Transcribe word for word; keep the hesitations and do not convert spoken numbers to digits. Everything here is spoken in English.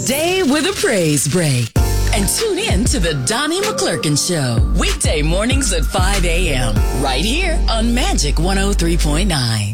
day with a praise break. And tune in to the Donnie McClurkin Show, weekday mornings at five a.m. right here on Magic one oh three point nine.